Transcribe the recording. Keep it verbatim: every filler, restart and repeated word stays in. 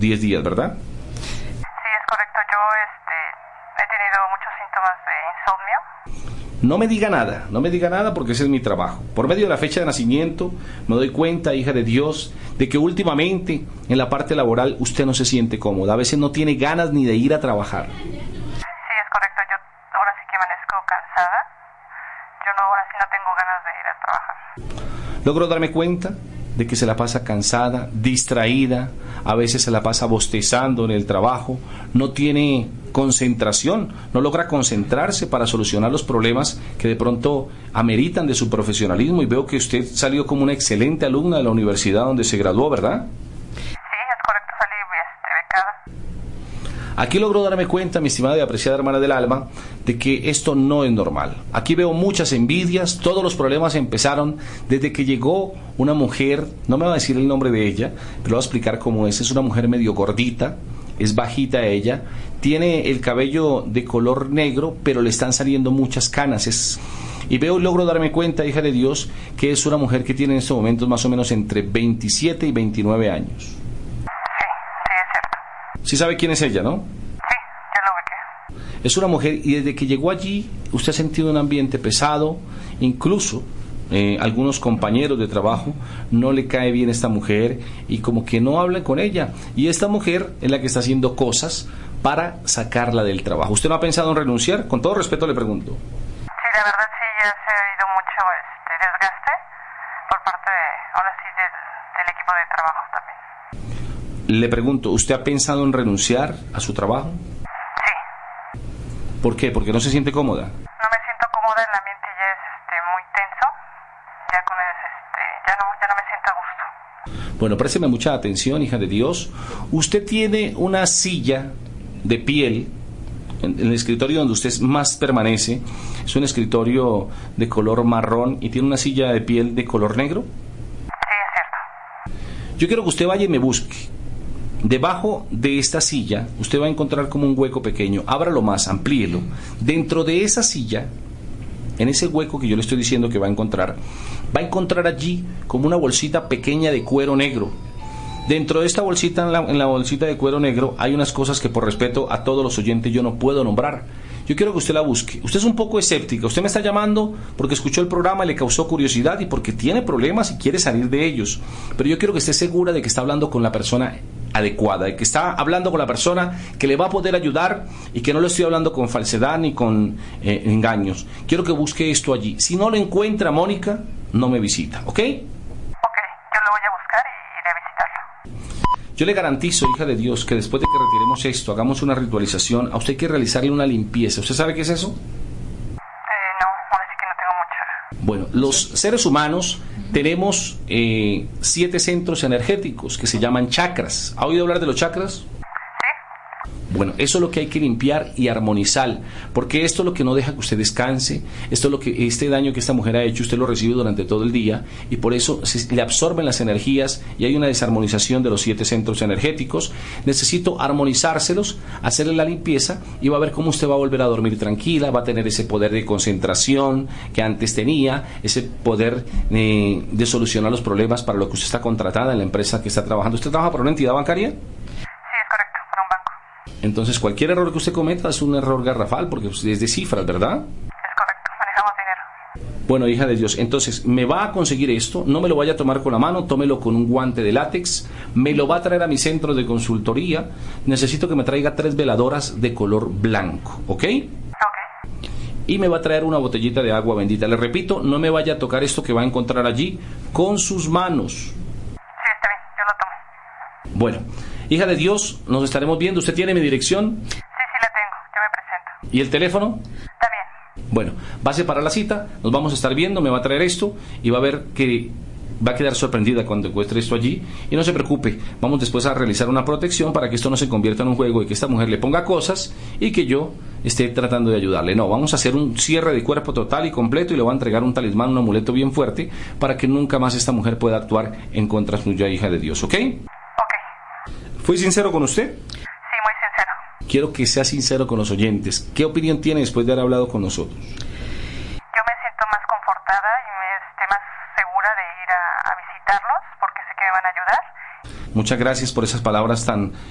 diez días, ¿verdad? Sí, es correcto. Yo este, he tenido muchos síntomas de insomnio. No me diga nada, no me diga nada porque ese es mi trabajo. Por medio de la fecha de nacimiento me doy cuenta, hija de Dios, de que últimamente en la parte laboral usted no se siente cómoda. A veces no tiene ganas ni de ir a trabajar. Sí, es correcto. Yo ahora sí que amanezco cansada. Yo no, ahora sí no tengo ganas de ir a trabajar. Logro darme cuenta de que se la pasa cansada, distraída, a veces se la pasa bostezando en el trabajo, no tiene concentración, no logra concentrarse para solucionar los problemas que de pronto ameritan de su profesionalismo, y veo que usted salió como una excelente alumna de la universidad donde se graduó, ¿verdad? Sí, es correcto, salí este, becada. Aquí logro darme cuenta, mi estimada y apreciada hermana del alma, de que esto no es normal. Aquí veo muchas envidias, todos los problemas empezaron desde que llegó una mujer, no me va a decir el nombre de ella, pero voy a explicar cómo es. Es una mujer medio gordita, es bajita ella, tiene el cabello de color negro, pero le están saliendo muchas canas. Es... Y veo y logro darme cuenta, hija de Dios, que es una mujer que tiene en estos momentos más o menos entre veintisiete y veintinueve años. Sí sabe quién es ella, ¿no? Sí, ya lo ubiqué. Es una mujer, y desde que llegó allí, usted ha sentido un ambiente pesado, incluso eh, algunos compañeros de trabajo no le cae bien esta mujer y como que no hablan con ella. Y esta mujer es la que está haciendo cosas para sacarla del trabajo. ¿Usted no ha pensado en renunciar? Con todo respeto le pregunto. Sí, la verdad sí, ya se ha habido mucho este, desgaste por parte de, ahora sí, del, del equipo de trabajo también. Le pregunto, ¿usted ha pensado en renunciar a su trabajo? Sí. ¿Por qué? ¿Porque no se siente cómoda? No me siento cómoda, el ambiente ya es este, muy tenso, ya con el, este, ya no, ya no me siento a gusto. Bueno, présteme mucha atención, hija de Dios. Usted tiene una silla de piel en, en el escritorio donde usted más permanece. Es un escritorio de color marrón y tiene una silla de piel de color negro. Sí, es cierto. Yo quiero que usted vaya y me busque. Debajo de esta silla usted va a encontrar como un hueco pequeño. Ábralo más, amplíelo. Dentro de esa silla, en ese hueco que yo le estoy diciendo que va a encontrar, va a encontrar allí como una bolsita pequeña de cuero negro. Dentro de esta bolsita, en la, en la bolsita de cuero negro, hay unas cosas que por respeto a todos los oyentes yo no puedo nombrar. Yo quiero que usted la busque. Usted es un poco escéptica. Usted me está llamando porque escuchó el programa, le causó curiosidad y porque tiene problemas y quiere salir de ellos. Pero yo quiero que esté segura de que está hablando con la persona adecuada, de que está hablando con la persona que le va a poder ayudar y que no le estoy hablando con falsedad ni con eh, engaños. Quiero que busque esto allí. Si no lo encuentra, Mónica, no me visita, ¿ok? Ok, yo lo voy a buscar y iré a visitarlo. Yo le garantizo, hija de Dios, que después de que retiremos esto, hagamos una ritualización, a usted hay que realizarle una limpieza. ¿Usted sabe qué es eso? Eh, no, ahora sí que no tengo mucha. Bueno, los seres humanos tenemos eh, siete centros energéticos que se llaman chakras. ¿Ha oído hablar de los chakras? Sí. Bueno, eso es lo que hay que limpiar y armonizar, porque esto es lo que no deja que usted descanse, esto es lo que este daño que esta mujer ha hecho, usted lo recibe durante todo el día y por eso se, le absorben las energías y hay una desarmonización de los siete centros energéticos. Necesito armonizárselos, hacerle la limpieza y va a ver cómo usted va a volver a dormir tranquila, va a tener ese poder de concentración que antes tenía, ese poder eh, de solucionar los problemas para lo que usted está contratada en la empresa que está trabajando. ¿Usted trabaja para una entidad bancaria? Entonces cualquier error que usted cometa es un error garrafal porque es de cifras, ¿verdad? Es correcto, manejamos dinero. Bueno, hija de Dios, entonces me va a conseguir esto, no me lo vaya a tomar con la mano, tómelo con un guante de látex, me lo va a traer a mi centro de consultoría, necesito que me traiga tres veladoras de color blanco, ¿ok? Ok. Y me va a traer una botellita de agua bendita. Le repito, no me vaya a tocar esto que va a encontrar allí con sus manos. Sí, está bien, yo lo tomo. Bueno, hija de Dios, nos estaremos viendo. ¿Usted tiene mi dirección? Sí, sí la tengo, yo me presento. ¿Y el teléfono? Está bien. Bueno, va a separar la cita, nos vamos a estar viendo, me va a traer esto y va a ver que va a quedar sorprendida cuando encuentre esto allí. Y no se preocupe, vamos después a realizar una protección para que esto no se convierta en un juego y que esta mujer le ponga cosas y que yo esté tratando de ayudarle. No, vamos a hacer un cierre de cuerpo total y completo y le voy a entregar un talismán, un amuleto bien fuerte para que nunca más esta mujer pueda actuar en contra suya, hija de Dios, ¿ok? ¿Fui sincero con usted? Sí, muy sincero. Quiero que sea sincero con los oyentes. ¿Qué opinión tiene después de haber hablado con nosotros? Yo me siento más confortada y me esté más segura de ir a, a visitarlos porque sé que me van a ayudar. Muchas gracias por esas palabras tan